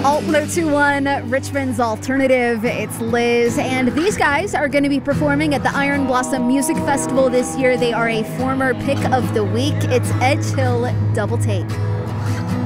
Alt 1021, Richmond's Alternative. It's Liz, and these guys are going to be performing at the Iron Blossom Music Festival this year. They are a former pick of the week. It's Edge Hill Double Take.